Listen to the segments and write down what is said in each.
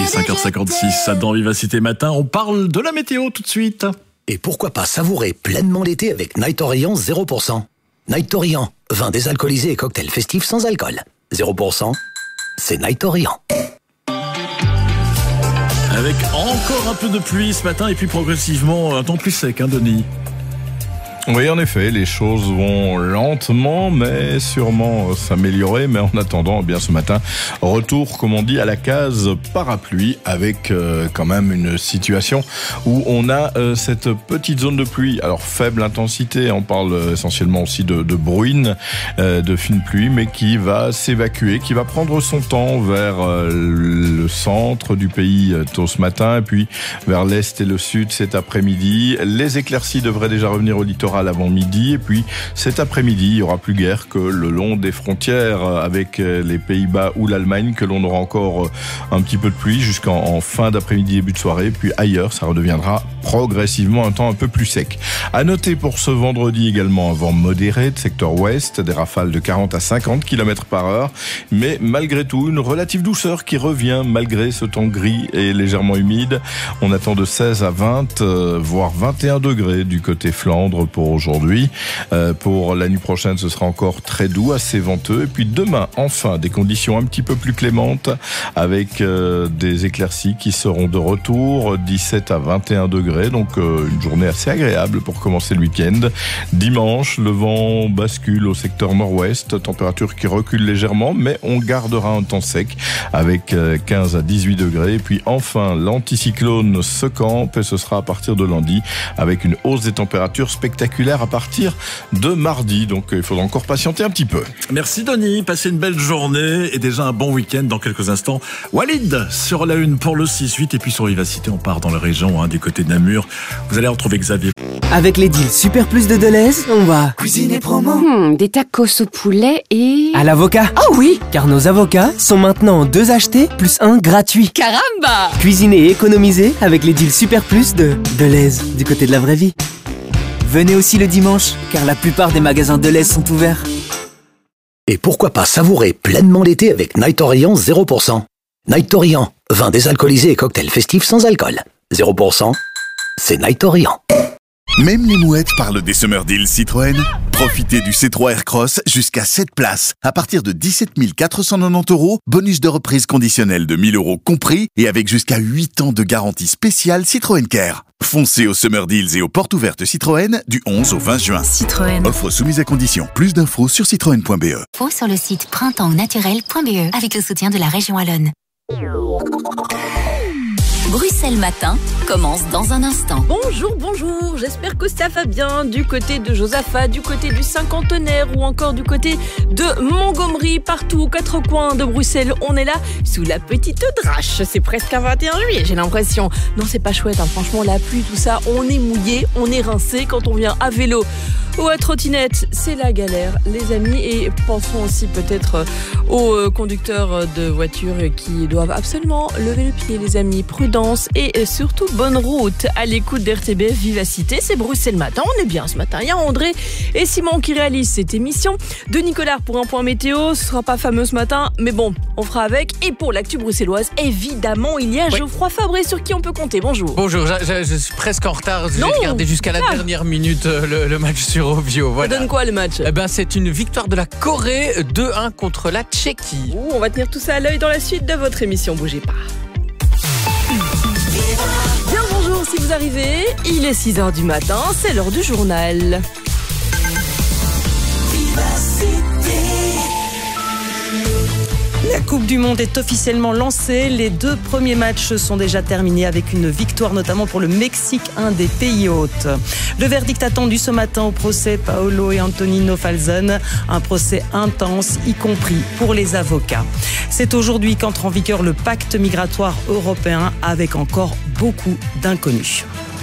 5h56 dans Vivacité Matin. On parle de la météo tout de suite. Et pourquoi pas savourer pleinement l'été avec Night Orient 0%. Night Orient, vin désalcoolisé et cocktail festif sans alcool. 0%, c'est Night Orient. Avec encore un peu de pluie ce matin et puis progressivement un temps plus sec, Denis. Oui, en effet, les choses vont lentement, mais sûrement s'améliorer. Mais en attendant, bien ce matin, retour, comme on dit, à la case parapluie, avec quand même une situation où on a cette petite zone de pluie. Alors, faible intensité, on parle essentiellement aussi de bruine, de fine pluie, mais qui va s'évacuer, qui va prendre son temps vers le centre du pays tôt ce matin, et puis vers l'est et le sud cet après-midi. Les éclaircies devraient déjà revenir au littoral avant midi, et puis cet après-midi il n'y aura plus guère que le long des frontières avec les Pays-Bas ou l'Allemagne que l'on aura encore un petit peu de pluie jusqu'en fin d'après-midi, début de soirée, puis ailleurs ça redeviendra progressivement un temps un peu plus sec. À noter pour ce vendredi également un vent modéré de secteur ouest, des rafales de 40 à 50 km par heure, mais malgré tout une relative douceur qui revient malgré ce temps gris et légèrement humide. On attend de 16 à 20 voire 21 degrés du côté Flandre pour aujourd'hui. Pour la nuit prochaine, ce sera encore très doux, assez venteux. Et puis demain, enfin, des conditions un petit peu plus clémentes avec des éclaircies qui seront de retour, 17 à 21 degrés. Donc une journée assez agréable pour commencer le week-end. Dimanche, le vent bascule au secteur nord-ouest, température qui recule légèrement, mais on gardera un temps sec avec 15 à 18 degrés. Et puis enfin, l'anticyclone se campe et ce sera à partir de lundi avec une hausse des températures spectaculaire à partir de mardi. Donc il faudra encore patienter un petit peu. Merci Denis, passez une belle journée et déjà un bon week-end dans quelques instants. Walid sur la une pour le 6-8 et puis sur Vivacité, on part dans la région du côté de Namur. Vous allez retrouver Xavier. Avec les deals Super Plus de Deleuze, on va cuisiner promo. Des tacos au poulet et... à l'avocat. Oh oui, Car nos avocats sont maintenant 2 achetés plus 1 gratuit. caramba! Cuisiner et économiser avec les deals Super Plus de Deleuze, du côté de la vraie vie. Venez aussi le dimanche, car la plupart des magasins Deleuze sont ouverts. Et pourquoi pas savourer pleinement l'été avec Night Orient 0%. Night Orient, vin désalcoolisé et cocktail festif sans alcool. 0%, c'est Night Orient. Même les mouettes parlent des Summer Deals Citroën. Profitez du C3 Aircross jusqu'à 7 places. À partir de 17 490 €, bonus de reprise conditionnel de 1 000 € compris et avec jusqu'à 8 ans de garantie spéciale Citroën Care. Foncez aux Summer Deals et aux portes ouvertes Citroën du 11 au 20 juin. Citroën. Offre soumise à condition. Plus d'infos sur citroën.be. Info sur le site printemps-naturel.be avec le soutien de la région Wallonne. Bruxelles Matin commence dans un instant. Bonjour, j'espère que ça va bien du côté de Josaphat, du côté du Cinquantenaire ou encore du côté de Montgomery, partout aux 4 coins de Bruxelles. On est là sous la petite drache, c'est presque un 21 juillet j'ai l'impression. Non, c'est pas chouette, franchement la pluie, tout ça, on est mouillé, on est rincé quand on vient à vélo ou à trottinette, c'est la galère les amis. Et pensons aussi peut-être aux conducteurs de voitures qui doivent absolument lever le pied les amis, prudence et surtout bonne route. À l'écoute d'RTBF Vivacité, c'est Bruxelles Matin, on est bien ce matin. Il y a André et Simon qui réalisent cette émission. De Nicolas pour un point météo, ce sera pas fameux ce matin, mais bon, on fera avec. Et pour l'actu bruxelloise, évidemment, il y a Geoffroy Fabré sur qui on peut compter. Bonjour. Bonjour, je suis presque en retard, j'ai regardé jusqu'à la dernière minute le match sur Ovio. Voilà. Ça donne quoi le match ? C'est une victoire de la Corée 2-1 contre la Tchéquie. On va tenir tout ça à l'œil dans la suite de votre émission, bougez pas. Bien bonjour si vous arrivez, il est 6h du matin, c'est l'heure du journal. La Coupe du Monde est officiellement lancée. Les 2 premiers matchs sont déjà terminés avec une victoire notamment pour le Mexique, un des pays hôtes. Le verdict attendu ce matin au procès Paolo et Antonino Falzon. Un procès intense, y compris pour les avocats. C'est aujourd'hui qu'entre en vigueur le pacte migratoire européen avec encore beaucoup d'inconnus.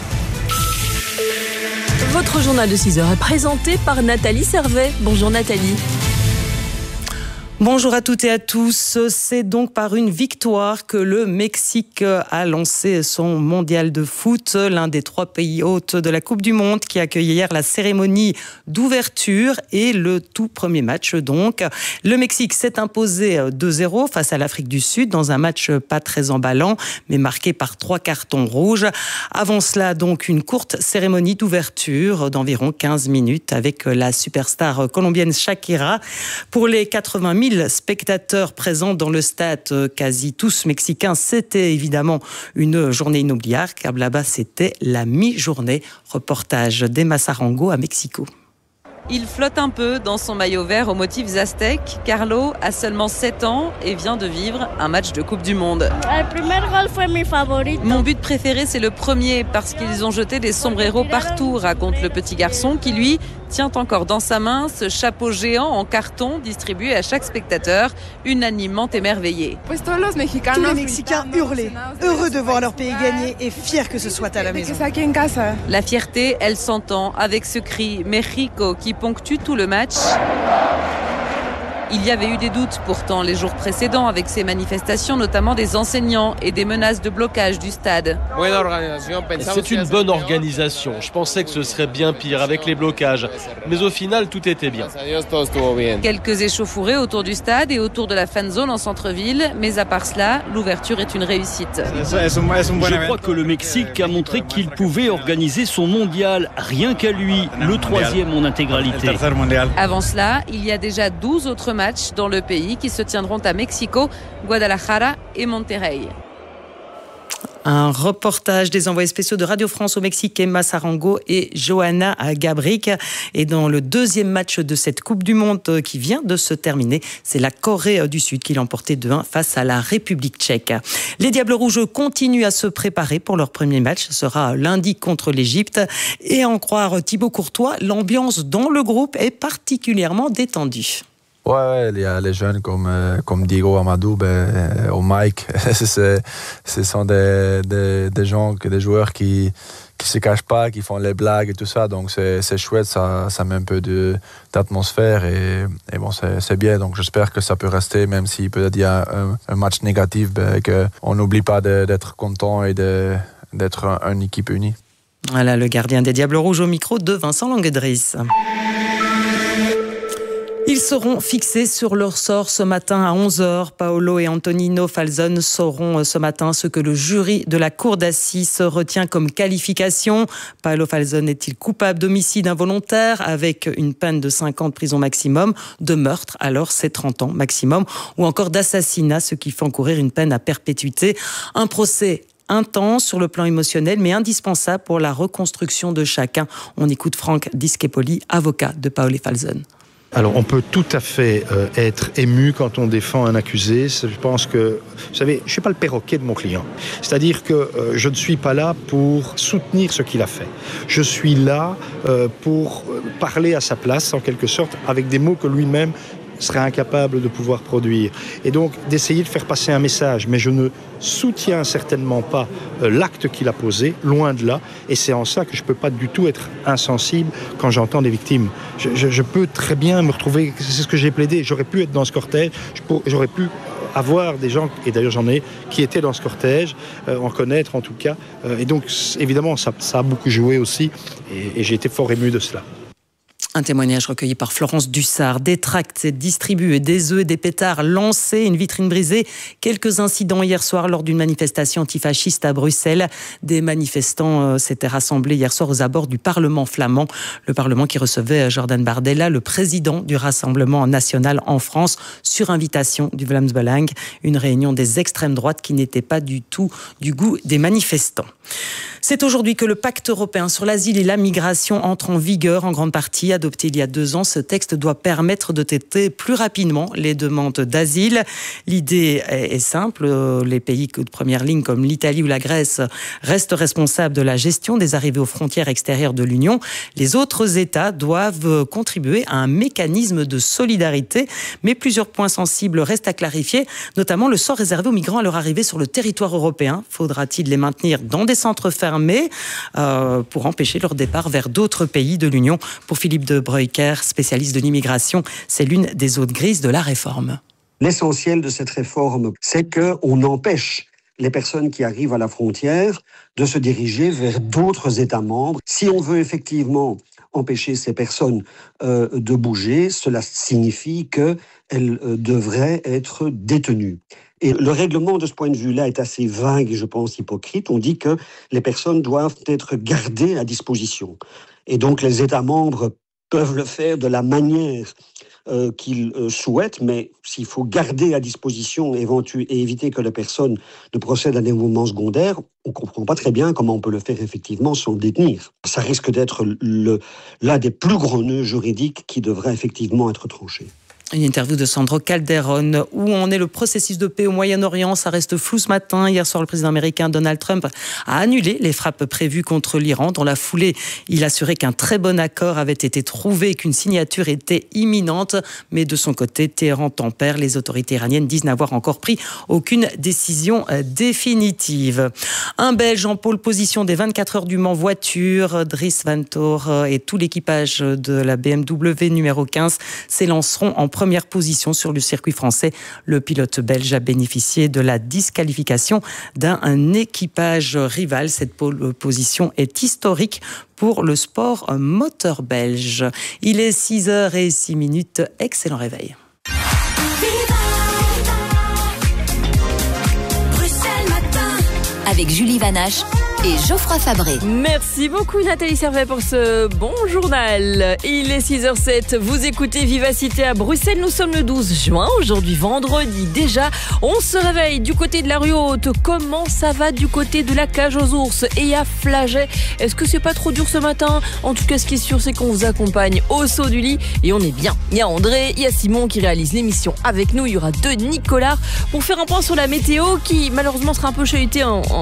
Votre journal de 6h est présenté par Nathalie Servet. Bonjour Nathalie. Bonjour à toutes et à tous. C'est donc par une victoire que le Mexique a lancé son mondial de foot, l'un des 3 pays hôtes de la Coupe du Monde qui a accueilli hier la cérémonie d'ouverture et le tout premier match donc. Le Mexique s'est imposé 2-0 face à l'Afrique du Sud dans un match pas très emballant mais marqué par 3 cartons rouges. Avant cela donc une courte cérémonie d'ouverture d'environ 15 minutes avec la superstar colombienne Shakira. Pour les 80 000 spectateurs présents dans le stade, quasi tous mexicains, c'était évidemment une journée inoubliable car là-bas c'était la mi-journée. Reportage d'Emma Sarango à Mexico. Il flotte un peu dans son maillot vert aux motifs aztèques. Carlo a seulement 7 ans et vient de vivre un match de Coupe du Monde. Mon but préféré, c'est le premier parce qu'ils ont jeté des sombreros partout, raconte le petit garçon qui, lui, tient encore dans sa main ce chapeau géant en carton distribué à chaque spectateur, unanimement émerveillé. Tous les Mexicains hurlaient, heureux de voir leur pays gagner et fiers que ce soit à la maison. La fierté, elle s'entend avec ce cri « México » qui ponctue tout le match. Il y avait eu des doutes pourtant les jours précédents avec ces manifestations, notamment des enseignants et des menaces de blocage du stade. C'est une bonne organisation. Je pensais que ce serait bien pire avec les blocages. Mais au final, tout était bien. Quelques échauffourées autour du stade et autour de la fan zone en centre-ville. Mais à part cela, l'ouverture est une réussite. Je crois que le Mexique a montré qu'il pouvait organiser son mondial. Rien qu'à lui, le 3e en intégralité. Avant cela, il y a déjà 12 autres matchs dans le pays qui se tiendront à Mexico, Guadalajara et Monterrey. Un reportage des envoyés spéciaux de Radio France au Mexique, Emma Sarango et Johanna Gabrick. Et dans le 2e match de cette Coupe du Monde qui vient de se terminer, c'est la Corée du Sud qui l'a emporté 2-1 face à la République tchèque. Les Diables Rouges continuent à se préparer pour leur premier match. Ce sera lundi contre l'Égypte. Et à en croire Thibaut Courtois, l'ambiance dans le groupe est particulièrement détendue. Ouais, il y a les jeunes comme Diego Amadou, ou Mike. Ce sont des gens, des joueurs qui se cachent pas, qui font les blagues et tout ça. Donc c'est chouette, ça met un peu d'atmosphère et bon, c'est bien. Donc j'espère que ça peut rester, même si peut-être il y a un match négatif, qu'on n'oublie pas d'être content et d'être une équipe unie. Voilà le gardien des Diables Rouges au micro de Vincent Languedris. Ils seront fixés sur leur sort ce matin à 11h. Paolo et Antonino Falzon sauront ce matin ce que le jury de la cour d'assises retient comme qualification. Paolo Falzon est-il coupable d'homicide involontaire avec une peine de 5 ans de prison maximum, de meurtre, alors c'est 30 ans maximum, ou encore d'assassinat, ce qui fait encourir une peine à perpétuité. Un procès intense sur le plan émotionnel, mais indispensable pour la reconstruction de chacun. On écoute Franck Dischepoli, avocat de Paolo Falzon. Alors on peut tout à fait être ému quand on défend un accusé. Je pense que, vous savez, je ne suis pas le perroquet de mon client. C'est-à-dire que je ne suis pas là pour soutenir ce qu'il a fait. Je suis là pour parler à sa place, en quelque sorte, avec des mots que lui-même serait incapable de pouvoir produire. Et donc d'essayer de faire passer un message. Mais je ne soutiens certainement pas l'acte qu'il a posé, loin de là. Et c'est en ça que je ne peux pas du tout être insensible quand j'entends des victimes. Je peux très bien me retrouver, c'est ce que j'ai plaidé, j'aurais pu être dans ce cortège, j'aurais pu avoir des gens, et d'ailleurs j'en ai, qui étaient dans ce cortège, en connaître en tout cas. Et donc évidemment ça a beaucoup joué aussi, et j'ai été fort ému de cela. Un témoignage recueilli par Florence Dussard. Des tracts distribués, des œufs, des pétards lancés, une vitrine brisée. Quelques incidents hier soir lors d'une manifestation antifasciste à Bruxelles. Des manifestants s'étaient rassemblés hier soir aux abords du Parlement flamand. Le Parlement qui recevait Jordan Bardella, le président du Rassemblement national en France, sur invitation du Vlaams Belang. Une réunion des extrêmes droites qui n'était pas du tout du goût des manifestants. C'est aujourd'hui que le pacte européen sur l'asile et la migration entre en vigueur en grande partie. Adopté il y a 2 ans, ce texte doit permettre de traiter plus rapidement les demandes d'asile. L'idée est simple. Les pays de première ligne comme l'Italie ou la Grèce restent responsables de la gestion des arrivées aux frontières extérieures de l'Union. Les autres États doivent contribuer à un mécanisme de solidarité. Mais plusieurs points sensibles restent à clarifier, notamment le sort réservé aux migrants à leur arrivée sur le territoire européen. Faudra-t-il les maintenir dans des centres fermés pour empêcher leur départ vers d'autres pays de l'Union? Pour Philippe de Breuker, spécialiste de l'immigration. C'est l'une des zones grises de la réforme. L'essentiel de cette réforme, c'est qu'on empêche les personnes qui arrivent à la frontière de se diriger vers d'autres États membres. Si on veut effectivement empêcher ces personnes de bouger, cela signifie qu'elles devraient être détenues. Et le règlement de ce point de vue-là est assez vague et je pense hypocrite. On dit que les personnes doivent être gardées à disposition. Et donc les États membres peuvent le faire de la manière qu'ils souhaitent, mais s'il faut garder à disposition et éviter que la personne ne procède à des mouvements secondaires, on ne comprend pas très bien comment on peut le faire effectivement sans le détenir. Ça risque d'être l'un des plus gros nœuds juridiques qui devrait effectivement être tranché. Une interview de Sandro Calderon. Où en est le processus de paix au Moyen-Orient? Ça reste flou ce matin. Hier soir, le président américain Donald Trump a annulé les frappes prévues contre l'Iran. Dans la foulée, il assurait qu'un très bon accord avait été trouvé et qu'une signature était imminente. Mais de son côté, Téhéran tempère. Les autorités iraniennes disent n'avoir encore pris aucune décision définitive. Un Belge en pole position des 24 heures du Mans voiture. Dries Van Toor et tout l'équipage de la BMW numéro 15 s'élanceront en première position sur le circuit français. Le pilote belge a bénéficié de la disqualification d'un équipage rival. Cette pole position est historique pour le sport moteur belge. Il est 6h06. Excellent réveil. Avec Julie Vanache et Geoffroy Fabré. Merci beaucoup Nathalie Servet pour ce bon journal. Il est 6h07, vous écoutez Vivacité à Bruxelles. Nous sommes le 12 juin, aujourd'hui vendredi. Déjà, on se réveille du côté de la rue Haute. Comment ça va du côté de la cage aux ours et à Flaget? Est-ce que c'est pas trop dur ce matin? En tout cas, ce qui est sûr, c'est qu'on vous accompagne au saut du lit et on est bien. Il y a André, il y a Simon qui réalise l'émission avec nous. Il y aura deux Nicolas pour faire un point sur la météo qui malheureusement sera un peu chahutée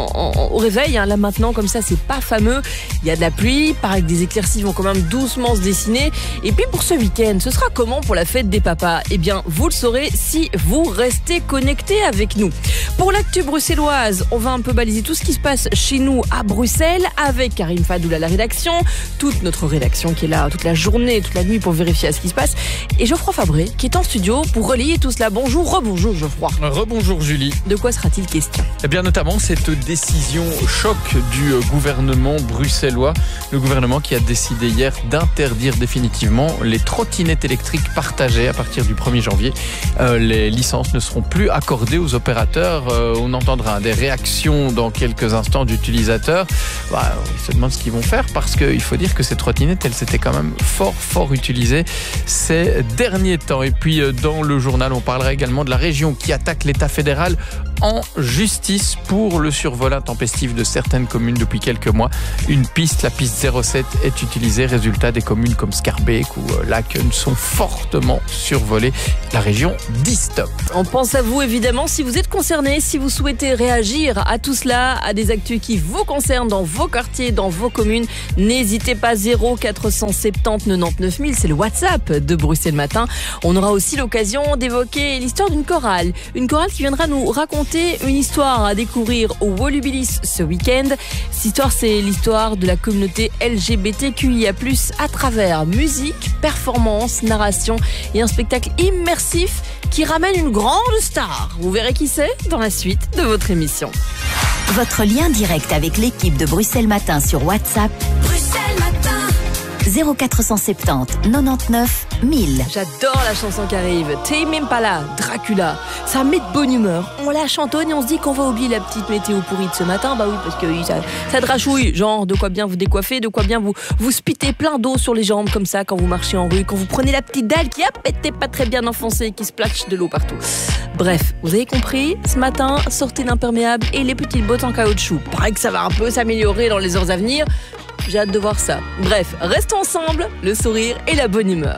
au réveil. Là maintenant, comme ça, c'est pas fameux. Il y a de la pluie, paraît que des éclaircies vont quand même doucement se dessiner. Et puis pour ce week-end, ce sera comment pour la fête des papas? Eh bien, vous le saurez si vous restez connectés avec nous. Pour l'actu bruxelloise, on va un peu baliser tout ce qui se passe chez nous à Bruxelles avec Karim Fadoul à la rédaction, toute notre rédaction qui est là toute la journée, toute la nuit pour vérifier ce qui se passe, et Geoffroy Fabré qui est en studio pour relayer tout cela. Bonjour, rebonjour Geoffroy. Rebonjour Julie. De quoi sera-t-il question? Eh bien notamment cette décision choc du gouvernement bruxellois. Le gouvernement qui a décidé hier d'interdire définitivement les trottinettes électriques partagées à partir du 1er janvier. Les licences ne seront plus accordées aux opérateurs. On entendra des réactions dans quelques instants d'utilisateurs. Ils se demandent ce qu'ils vont faire parce qu'il faut dire que ces trottinettes, elles s'étaient quand même fort utilisées ces derniers temps. Et puis dans le journal, on parlera également de la région qui attaque l'État fédéral en justice pour le survol intempestif de certaines communes depuis quelques mois. Une piste, la piste 07, est utilisée. Résultat, des communes comme Schaerbeek ou Laken sont fortement survolées. La région dit stop. On pense à vous évidemment si vous êtes concerné, si vous souhaitez réagir à tout cela, à des actus qui vous concernent dans vos quartiers, dans vos communes. N'hésitez pas, 0470 99 000, c'est le WhatsApp de Bruxelles Matin. On aura aussi l'occasion d'évoquer l'histoire d'une chorale. Une chorale qui viendra nous raconter une histoire à découvrir au Wolubilis ce week-end. Cette histoire, c'est l'histoire de la communauté LGBTQIA+, à travers musique, performance, narration et un spectacle immersif qui ramène une grande star. Vous verrez qui c'est dans la suite de votre émission. Votre lien direct avec l'équipe de Bruxelles Matin sur WhatsApp. Bruxelles Matin. 0470 99 1000. J'adore la chanson qui arrive. Tame Impala, Dracula. Ça met de bonne humeur. On la chantonne et on se dit qu'on va oublier la petite météo pourrie de ce matin. Bah oui, parce que ça drachouille. Genre, de quoi bien vous décoiffer, de quoi bien vous spitez plein d'eau sur les jambes comme ça quand vous marchez en rue, quand vous prenez la petite dalle qui était pas très bien enfoncée et qui splatche de l'eau partout. Bref, vous avez compris, ce matin, sortez l'imperméable et les petites bottes en caoutchouc. Paraît que ça va un peu s'améliorer dans les heures à venir. J'ai hâte de voir ça. Bref, restons ensemble, le sourire et la bonne humeur.